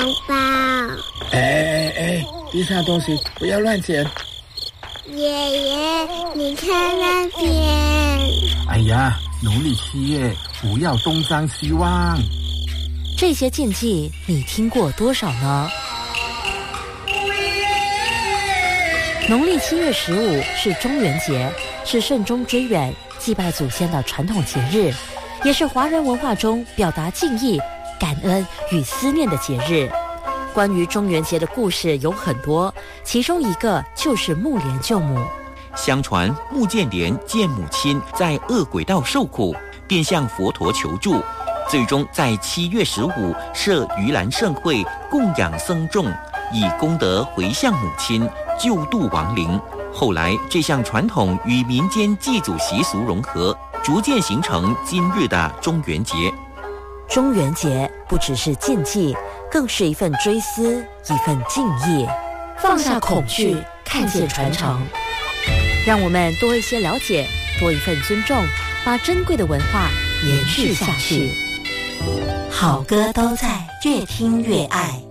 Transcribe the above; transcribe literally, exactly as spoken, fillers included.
包。 哎哎哎，地上东西不要乱捡。 爷爷，你看那边。 哎呀，农历七月不要东张西望。 这些禁忌你听过多少呢？农历七月十五是中元节，是慎终追远、祭拜祖先的传统节日，也是华人文化中表达敬意、感恩与思念的节日。关于中元节的故事有很多，其中一个就是木莲救母。 相传木建莲见母亲在恶鬼道受苦，便向佛陀求助，最终在七月十五设盂兰盛会，供养僧众，以功德回向母亲，救度亡灵。后来这项传统与民间祭祖习俗融合，逐渐形成今日的中元节。 中元节不只是禁忌，更是一份追思，一份敬意。放下恐惧，看见传承，让我们多一些了解，多一份尊重，把珍贵的文化延续下去。好歌都在，越听越爱。